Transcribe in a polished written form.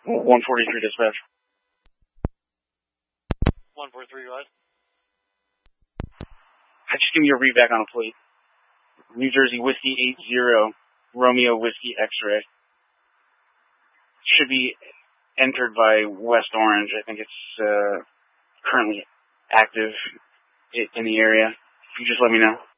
143 dispatch. 143 what? Just give me a read back on a plate. New Jersey Whiskey 80, Romeo Whiskey X-Ray. Should be entered by West Orange. I think it's currently active in the area. You just let me know.